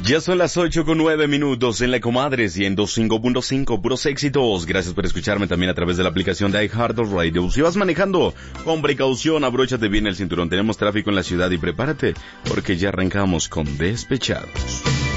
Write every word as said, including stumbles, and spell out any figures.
Ya son las ocho con nueve minutos en La Comadre ciento cinco punto cinco, puros éxitos. Gracias por escucharme también a través de la aplicación de iHeartRadio. Si vas manejando, con precaución, abróchate bien el cinturón. Tenemos tráfico en la ciudad y prepárate, porque ya arrancamos con Despechados.